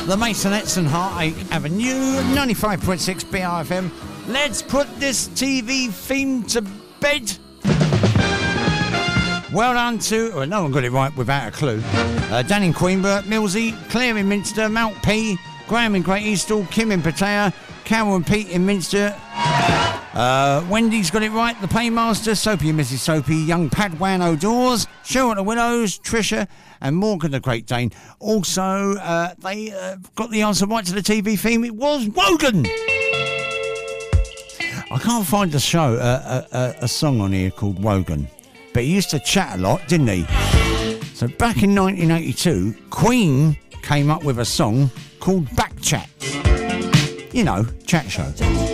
The Masonettes and Heartache Avenue, 95.6 BRFM. Let's put this TV theme to bed. Well done to... Well, no one got it right without a clue. Dan in Queenborough, Millsy, Claire in Minster, Mount P, Graham in Great Eastall, Kim in Pattaya, Carol and Pete in Minster. Wendy's got it right. The Paymaster, Soapy and Mrs. Soapy, young Padwan O'Doors, Cheryl at the Willows, Trisha and Morgan the Great Dane. Also, they got the answer right to the TV theme. It was Wogan. I can't find a show, a song on here called Wogan, but he used to chat a lot, didn't he? So back in 1982, Queen came up with a song called Back Chat. You know, chat show.